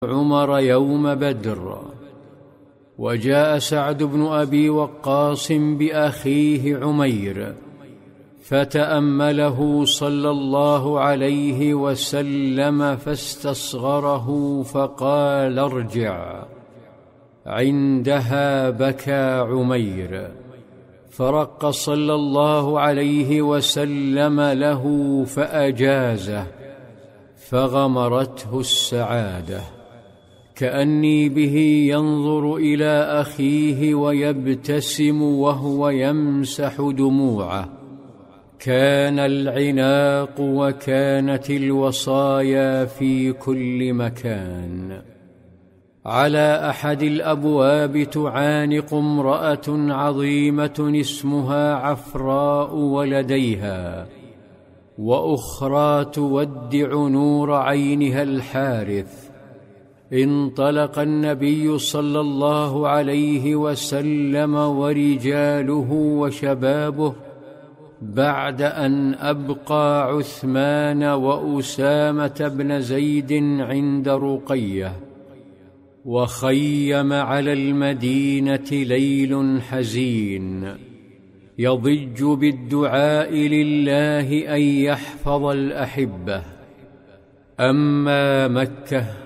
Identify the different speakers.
Speaker 1: عمر يوم بدر. وجاء سعد بن أبي وقاص بأخيه عمير فتأمله صلى الله عليه وسلم فاستصغره فقال: ارجع. عندها بكى عمير، فرق صلى الله عليه وسلم له فأجازه، فغمرته السعادة، كأني به ينظر إلى أخيه ويبتسم وهو يمسح دموعه. كان العناق وكانت الوصايا في كل مكان. على أحد الأبواب تعانق امرأة عظيمة اسمها عفراء ولديها، وأخرى تودع نور عينها الحارث. انطلق النبي صلى الله عليه وسلم ورجاله وشبابه بعد أن أبقى عثمان وأسامة بن زيد عند رقية، وخيم على المدينة ليل حزين يضج بالدعاء لله أن يحفظ الأحبة. أما مكة